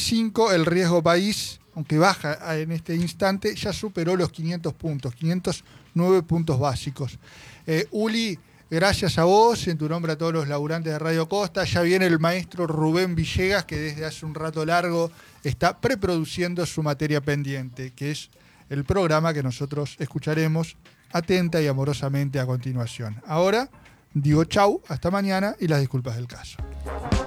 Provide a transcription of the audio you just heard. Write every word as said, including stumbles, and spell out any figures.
cinco, el riesgo país, aunque baja en este instante, ya superó los quinientos puntos, quinientos nueve puntos básicos. Eh, Uli, gracias a vos, en tu nombre a todos los laburantes de Radio Costa. Ya viene el maestro Rubén Villegas, que desde hace un rato largo está preproduciendo su materia pendiente, que es el programa que nosotros escucharemos atenta y amorosamente a continuación. Ahora digo chau, hasta mañana y las disculpas del caso.